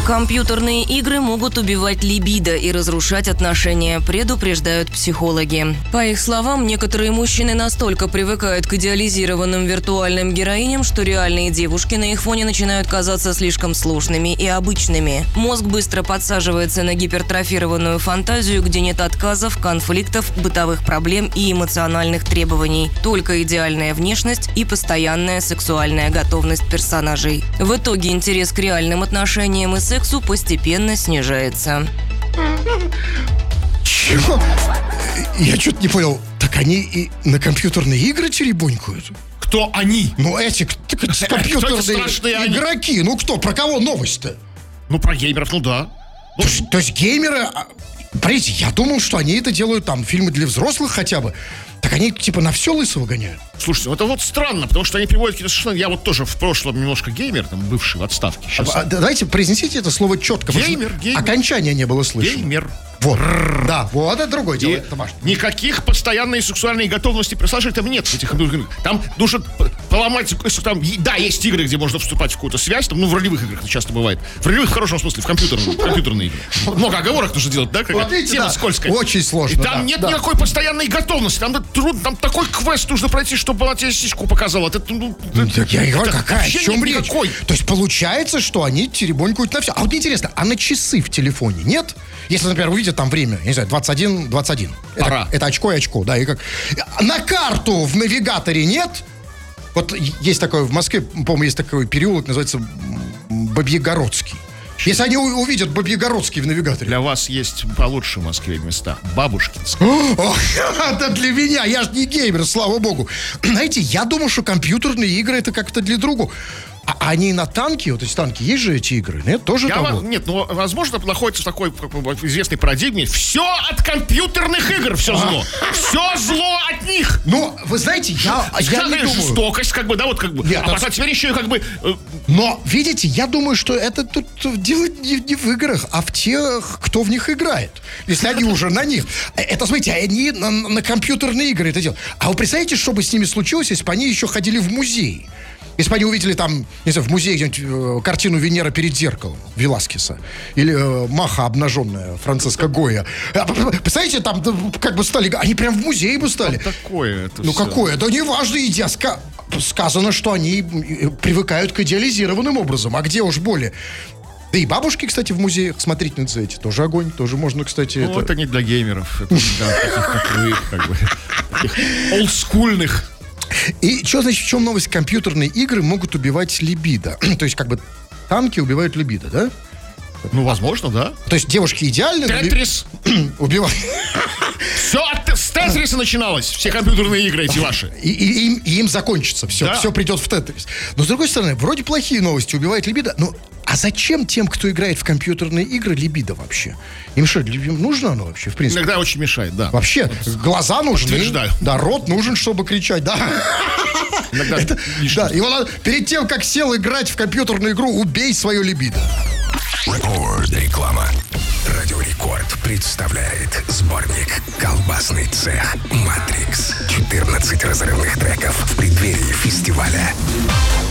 Компьютерные игры могут убивать либидо и разрушать отношения, предупреждают психологи. По их словам, некоторые мужчины настолько привыкают к идеализированным виртуальным героиням, что реальные девушки на их фоне начинают казаться слишком сложными и обычными. Мозг быстро подсаживается на гипертрофированную фантазию, где нет отказов, конфликтов, бытовых проблем и эмоциональных требований. Только идеальная внешность и постоянная сексуальная готовность персонажей. В итоге интерес к реальным отношениям и сексу постепенно снижается. Чего? Я что-то не понял. Так они и на компьютерные игры теребонькают? Кто они? Ну, эти компьютерные игроки. Ну, кто? Про кого новость-то? Ну, про геймеров, ну да. То есть геймеры... Смотрите, я думал, что они это делают, там, фильмы для взрослых хотя бы. Так они, типа, на все лысого гоняют. Слушайте, ну это вот странно, потому что они приводят какие-то совершенно... Я вот тоже в прошлом немножко геймер, там, бывший в отставке. Давайте произнесите это слово четко. Геймер. Окончания не было слышно. Геймер. Вот. Да, вот это другое дело. Это никаких постоянной сексуальной готовности персонажей там нет в этих играх. Там нужно поломать... Там, да, есть игры, где можно вступать в какую-то связь. Там, ну, в ролевых играх это часто бывает. В ролевых в хорошем смысле, в компьютерные игры. Много оговорок нужно делать, да? Вот видите, тема да, скользкая. очень сложно. И там нет никакой постоянной готовности. Там трудно, там такой квест нужно пройти, чтобы она тебе сиську показала. Так я говорю, какая? О чем речь? То есть получается, что они теребонькают на все. А вот мне интересно, а на часы в телефоне нет? Если, например, увидят там время, я не знаю, 21:21. Это очко и очко, да, и как. На карту в навигаторе нет? Вот есть такое в Москве, по-моему, есть такой переулок, называется Бабьегородский. Если они увидят Бабьегородский в навигаторе. Для вас есть получше в Москве места. Бабушкинск. Это для меня, я же не геймер, слава богу. Знаете, я думал, что компьютерные игры это как-то для другого. А они на танки, вот эти танки, есть же эти игры, нет? Тоже того? Нет, ну, возможно, находится в такой известной парадигме. Все от компьютерных игр, все зло. Все зло от них. Ну, вы знаете, я не думаю. Жестокость, как бы, да, вот как бы. Нет, а теперь еще и как бы... Но, видите, я думаю, что это тут дело не в играх, а в тех, кто в них играет. Если они уже на них. Это, смотрите, они на компьютерные игры это делают. А вы представляете, что бы с ними случилось, если бы они еще ходили в музей? Если бы они увидели там, не знаю, в музее где-нибудь картину «Венера перед зеркалом» Веласкеса или «Маха обнаженная» Франциско Гойя. Представляете, там как бы стали... Они прям в музее бы стали. Что такое это Ну, все? какое? Да неважно, сказано, что они привыкают к идеализированным образом. А где уж более... Да и бабушки, кстати, в музеях смотрительницы эти тоже огонь, тоже можно, кстати... Ну, это не для геймеров. Это для таких, как вы, как бы, таких олдскульных. И что значит, в чем новость? Компьютерные игры могут убивать либидо. То есть, как бы, танки убивают либидо, да? Ну, возможно, да. То есть, девушки идеальны... Тетрис. Убивают. Все с Тетриса начиналось. Все компьютерные игры эти ваши. И им закончится. Все, да. Все придет в Тетрис. Но, с другой стороны, вроде плохие новости. Убивает либидо. Но а зачем тем, кто играет в компьютерные игры, либидо вообще? Им что, нужно оно вообще, в принципе? Иногда очень мешает, да. Вообще, глаза нужны. Подтверждаю. Да, рот нужен, чтобы кричать, да. Иногда да, и вот перед тем, как сел играть в компьютерную игру, убей свое либидо. Реклама. Радио Рекорд представляет сборник «Колбасный цех Матрикс». 14 разрывных треков в преддверии фестиваля.